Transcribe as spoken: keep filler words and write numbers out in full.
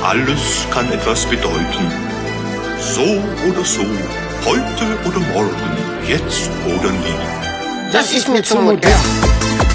Alles kann etwas bedeuten. So oder so, heute oder morgen, jetzt oder nie. Das ist mir zu modern.